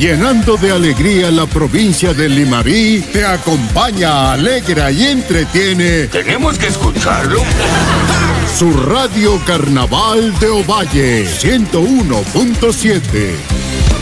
llenando de alegría la provincia de Limarí, te acompaña, alegra y entretiene. Tenemos que escucharlo. Su Radio Carnaval de Ovalle, 101.7.